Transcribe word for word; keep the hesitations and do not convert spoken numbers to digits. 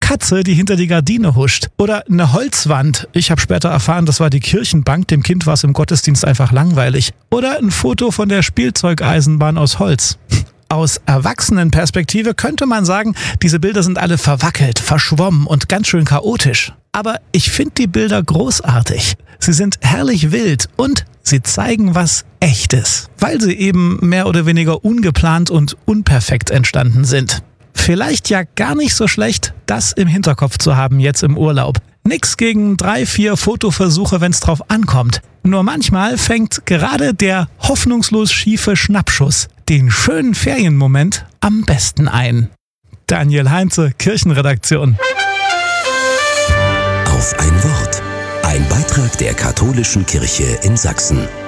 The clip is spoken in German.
Katze, die hinter die Gardine huscht. Oder eine Holzwand. Ich habe später erfahren, das war die Kirchenbank. Dem Kind war es im Gottesdienst einfach langweilig. Oder ein Foto von der Spielzeugeisenbahn aus Holz. Aus Erwachsenenperspektive könnte man sagen, diese Bilder sind alle verwackelt, verschwommen und ganz schön chaotisch. Aber ich finde die Bilder großartig. Sie sind herrlich wild und sie zeigen was Echtes, weil sie eben mehr oder weniger ungeplant und unperfekt entstanden sind. Vielleicht ja gar nicht so schlecht, das im Hinterkopf zu haben jetzt im Urlaub. Nix gegen drei, vier Fotoversuche, wenn's drauf ankommt. Nur manchmal fängt gerade der hoffnungslos schiefe Schnappschuss den schönen Ferienmoment am besten ein. Daniel Heinze, Kirchenredaktion. Auf ein Wort. Ein Beitrag der Katholischen Kirche in Sachsen.